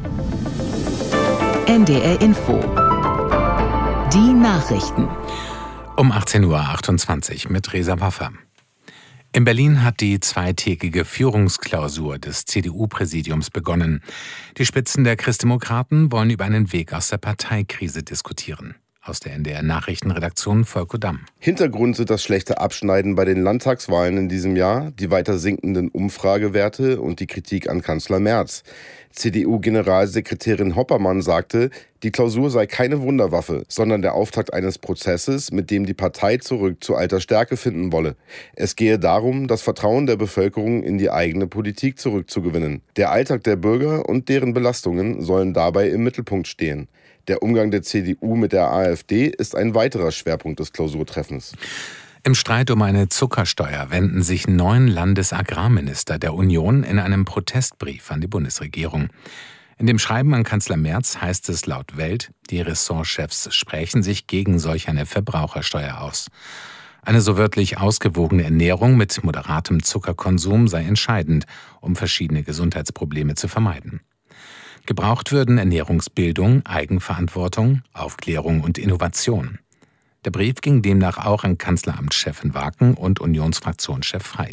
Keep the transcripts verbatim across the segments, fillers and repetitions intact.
N D R Info. Die Nachrichten. Um achtzehn Uhr achtundzwanzig mit Reza Waffer. In Berlin hat die zweitägige Führungsklausur des C D U-Präsidiums begonnen. Die Spitzen der Christdemokraten wollen über einen Weg aus der Parteikrise diskutieren. Aus der N D R-Nachrichtenredaktion Volker Damm. Hintergrund sind das schlechte Abschneiden bei den Landtagswahlen in diesem Jahr, die weiter sinkenden Umfragewerte und die Kritik an Kanzler Merz. C D U-Generalsekretärin Hoppermann sagte, die Klausur sei keine Wunderwaffe, sondern der Auftakt eines Prozesses, mit dem die Partei zurück zu alter Stärke finden wolle. Es gehe darum, das Vertrauen der Bevölkerung in die eigene Politik zurückzugewinnen. Der Alltag der Bürger und deren Belastungen sollen dabei im Mittelpunkt stehen. Der Umgang der C D U mit der AfD ist ein weiterer Schwerpunkt des Klausurtreffens. Im Streit um eine Zuckersteuer wenden sich neun Landesagrarminister der Union in einem Protestbrief an die Bundesregierung. In dem Schreiben an Kanzler Merz heißt es laut Welt, die Ressortchefs sprechen sich gegen solch eine Verbrauchersteuer aus. Eine so wörtlich ausgewogene Ernährung mit moderatem Zuckerkonsum sei entscheidend, um verschiedene Gesundheitsprobleme zu vermeiden. Gebraucht würden Ernährungsbildung, Eigenverantwortung, Aufklärung und Innovation. Der Brief ging demnach auch an Kanzleramtschefin Waken und Unionsfraktionschef Frey.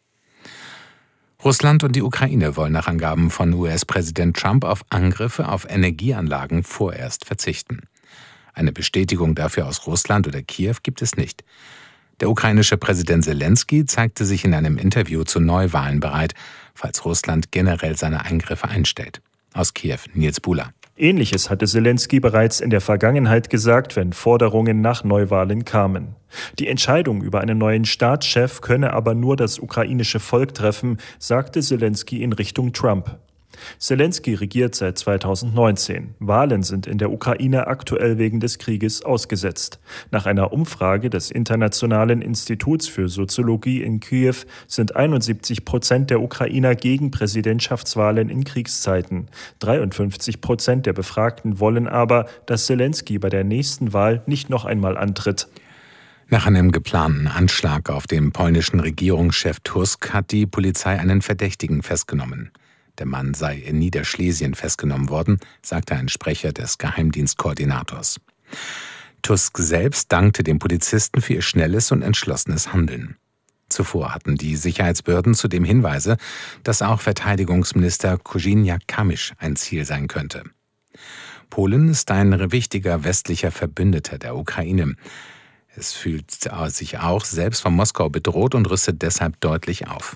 Russland und die Ukraine wollen nach Angaben von U S-Präsident Trump auf Angriffe auf Energieanlagen vorerst verzichten. Eine Bestätigung dafür aus Russland oder Kiew gibt es nicht. Der ukrainische Präsident Selenskyj zeigte sich in einem Interview zu Neuwahlen bereit, falls Russland generell seine Eingriffe einstellt. Aus Kiew, Nils Buhler. Ähnliches hatte Selenskyj bereits in der Vergangenheit gesagt, wenn Forderungen nach Neuwahlen kamen. Die Entscheidung über einen neuen Staatschef könne aber nur das ukrainische Volk treffen, sagte Selenskyj in Richtung Trump. Selenskyj regiert seit zweitausendneunzehn. Wahlen sind in der Ukraine aktuell wegen des Krieges ausgesetzt. Nach einer Umfrage des Internationalen Instituts für Soziologie in Kiew sind einundsiebzig Prozent der Ukrainer gegen Präsidentschaftswahlen in Kriegszeiten. dreiundfünfzig Prozent der Befragten wollen aber, dass Selenskyj bei der nächsten Wahl nicht noch einmal antritt. Nach einem geplanten Anschlag auf den polnischen Regierungschef Tusk hat die Polizei einen Verdächtigen festgenommen. Der Mann sei in Niederschlesien festgenommen worden, sagte ein Sprecher des Geheimdienstkoordinators. Tusk selbst dankte dem Polizisten für ihr schnelles und entschlossenes Handeln. Zuvor hatten die Sicherheitsbehörden zudem Hinweise, dass auch Verteidigungsminister Kozyniak-Kamysz ein Ziel sein könnte. Polen ist ein wichtiger westlicher Verbündeter der Ukraine. Es fühlt sich auch selbst von Moskau bedroht und rüstet deshalb deutlich auf.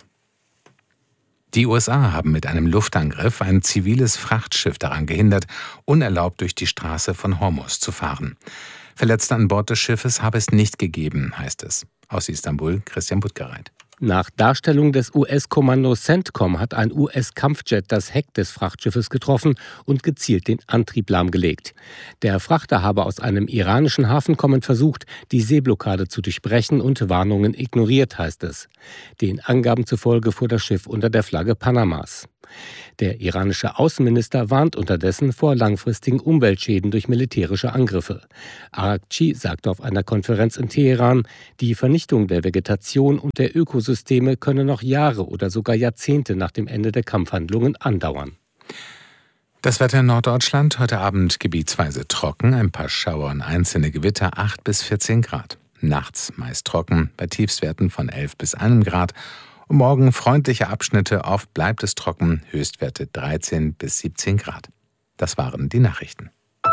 Die U S A haben mit einem Luftangriff ein ziviles Frachtschiff daran gehindert, unerlaubt durch die Straße von Hormuz zu fahren. Verletzte an Bord des Schiffes habe es nicht gegeben, heißt es. Aus Istanbul, Christian Buttgereit. Nach Darstellung des U S-Kommandos CENTCOM hat ein U S-Kampfjet das Heck des Frachtschiffes getroffen und gezielt den Antrieb lahmgelegt. Der Frachter habe aus einem iranischen Hafen kommend versucht, die Seeblockade zu durchbrechen und Warnungen ignoriert, heißt es. Den Angaben zufolge fuhr das Schiff unter der Flagge Panamas. Der iranische Außenminister warnt unterdessen vor langfristigen Umweltschäden durch militärische Angriffe. Araghchi sagte auf einer Konferenz in Teheran, die Vernichtung der Vegetation und der Ökosysteme könne noch Jahre oder sogar Jahrzehnte nach dem Ende der Kampfhandlungen andauern. Das Wetter in Norddeutschland heute Abend gebietsweise trocken, ein paar Schauer und einzelne Gewitter, acht bis vierzehn Grad. Nachts meist trocken, bei Tiefstwerten von elf bis einem Grad. Und morgen freundliche Abschnitte, oft bleibt es trocken, Höchstwerte dreizehn bis siebzehn Grad. Das waren die Nachrichten.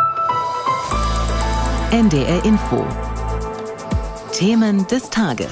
N D R Info. Themen des Tages.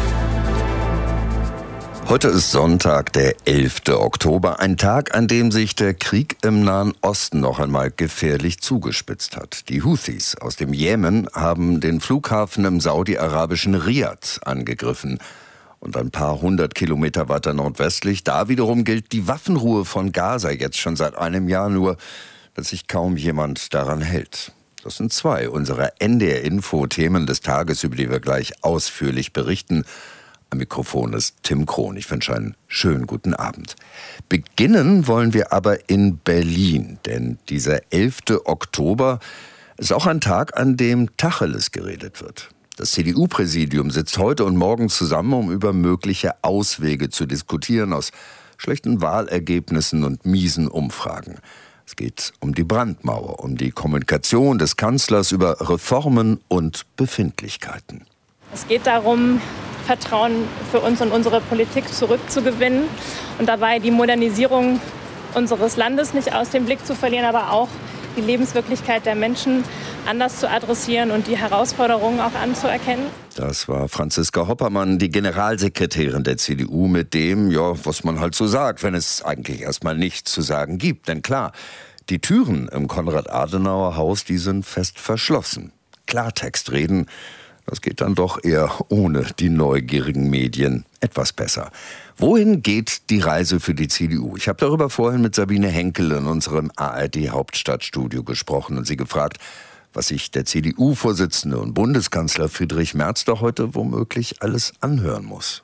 Heute ist Sonntag, der elfte Oktober, ein Tag, an dem sich der Krieg im Nahen Osten noch einmal gefährlich zugespitzt hat. Die Houthis aus dem Jemen haben den Flughafen im saudi-arabischen Riad angegriffen. Und ein paar hundert Kilometer weiter nordwestlich, da wiederum gilt die Waffenruhe von Gaza jetzt schon seit einem Jahr, nur dass sich kaum jemand daran hält. Das sind zwei unserer N D R-Info-Themen des Tages, über die wir gleich ausführlich berichten. Am Mikrofon ist Tim Krohn. Ich wünsche einen schönen guten Abend. Beginnen wollen wir aber in Berlin, denn dieser elfte Oktober ist auch ein Tag, an dem Tacheles geredet wird. Das C D U-Präsidium sitzt heute und morgen zusammen, um über mögliche Auswege zu diskutieren aus schlechten Wahlergebnissen und miesen Umfragen. Es geht um die Brandmauer, um die Kommunikation des Kanzlers über Reformen und Befindlichkeiten. Es geht darum, Vertrauen für uns und unsere Politik zurückzugewinnen und dabei die Modernisierung unseres Landes nicht aus dem Blick zu verlieren, aber auch die Lebenswirklichkeit der Menschen anders zu adressieren und die Herausforderungen auch anzuerkennen. Das war Franziska Hoppermann, die Generalsekretärin der C D U, mit dem, ja, was man halt so sagt, wenn es eigentlich erstmal nichts zu sagen gibt. Denn klar, die Türen im Konrad-Adenauer-Haus, die sind fest verschlossen. Klartext reden, das geht dann doch eher ohne die neugierigen Medien etwas besser. Wohin geht die Reise für die C D U? Ich habe darüber vorhin mit Sabine Henkel in unserem A R D-Hauptstadtstudio gesprochen und sie gefragt, was sich der C D U-Vorsitzende und Bundeskanzler Friedrich Merz da heute womöglich alles anhören muss.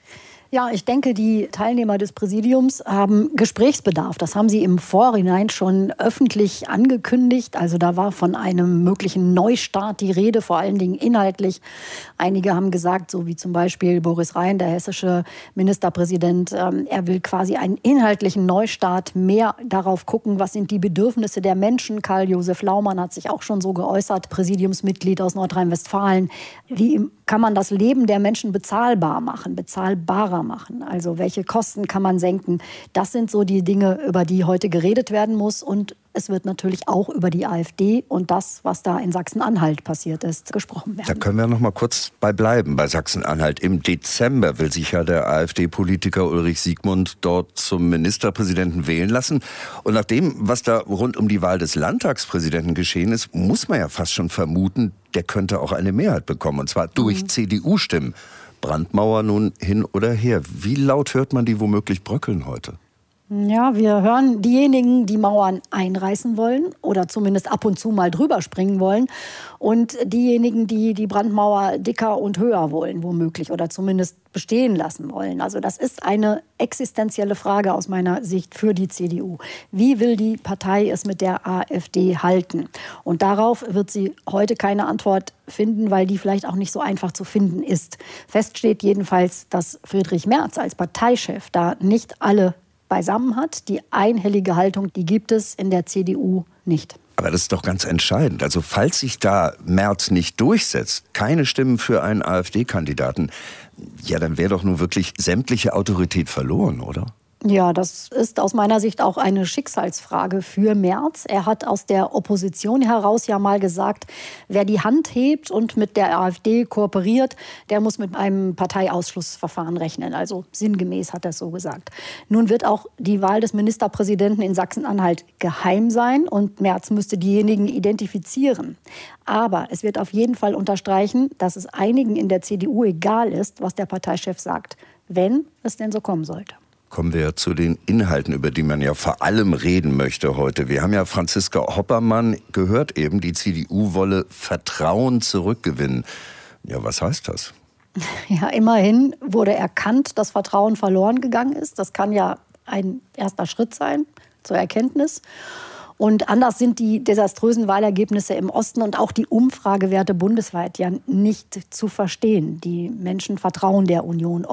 Ja, ich denke, die Teilnehmer des Präsidiums haben Gesprächsbedarf. Das haben sie im Vorhinein schon öffentlich angekündigt. Also da war von einem möglichen Neustart die Rede, vor allen Dingen inhaltlich. Einige haben gesagt, so wie zum Beispiel Boris Rhein, der hessische Ministerpräsident, er will quasi einen inhaltlichen Neustart, mehr darauf gucken, was sind die Bedürfnisse der Menschen. Karl-Josef Laumann hat sich auch schon so geäußert, Präsidiumsmitglied aus Nordrhein-Westfalen. Wie kann man das Leben der Menschen bezahlbar machen, bezahlbarer machen? Also welche Kosten kann man senken? Das sind so die Dinge, über die heute geredet werden muss. Und es wird natürlich auch über die AfD und das, was da in Sachsen-Anhalt passiert ist, gesprochen werden. Da können wir noch mal kurz bei bleiben, bei Sachsen-Anhalt. Im Dezember will sich ja der AfD-Politiker Ulrich Siegmund dort zum Ministerpräsidenten wählen lassen. Und nach dem, was da rund um die Wahl des Landtagspräsidenten geschehen ist, muss man ja fast schon vermuten, der könnte auch eine Mehrheit bekommen. Und zwar durch mhm. C D U-Stimmen. Brandmauer nun hin oder her. Wie laut hört man die womöglich bröckeln heute? Ja, wir hören diejenigen, die Mauern einreißen wollen oder zumindest ab und zu mal drüber springen wollen, und diejenigen, die die Brandmauer dicker und höher wollen, womöglich, oder zumindest bestehen lassen wollen. Also das ist eine existenzielle Frage aus meiner Sicht für die C D U. Wie will die Partei es mit der AfD halten? Und darauf wird sie heute keine Antwort finden, weil die vielleicht auch nicht so einfach zu finden ist. Fest steht jedenfalls, dass Friedrich Merz als Parteichef da nicht alle beisammen hat. Die einhellige Haltung, die gibt es in der C D U nicht. Aber das ist doch ganz entscheidend. Also falls sich da Merz nicht durchsetzt, keine Stimmen für einen AfD-Kandidaten, ja, dann wäre doch nun wirklich sämtliche Autorität verloren, oder? Ja, das ist aus meiner Sicht auch eine Schicksalsfrage für Merz. Er hat aus der Opposition heraus ja mal gesagt, wer die Hand hebt und mit der AfD kooperiert, der muss mit einem Parteiausschlussverfahren rechnen. Also sinngemäß hat er es so gesagt. Nun wird auch die Wahl des Ministerpräsidenten in Sachsen-Anhalt geheim sein und Merz müsste diejenigen identifizieren. Aber es wird auf jeden Fall unterstreichen, dass es einigen in der C D U egal ist, was der Parteichef sagt, wenn es denn so kommen sollte. Kommen wir zu den Inhalten, über die man ja vor allem reden möchte heute. Wir haben ja Franziska Hoppermann gehört eben, die C D U wolle Vertrauen zurückgewinnen. Ja, was heißt das? Ja, immerhin wurde erkannt, dass Vertrauen verloren gegangen ist. Das kann ja ein erster Schritt sein zur Erkenntnis. Und anders sind die desaströsen Wahlergebnisse im Osten und auch die Umfragewerte bundesweit ja nicht zu verstehen. Die Menschen vertrauen der Union